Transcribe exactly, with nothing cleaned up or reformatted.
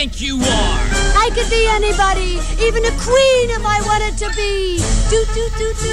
think you are? I could be anybody, even a queen if I wanted to be. Do, do, do, do.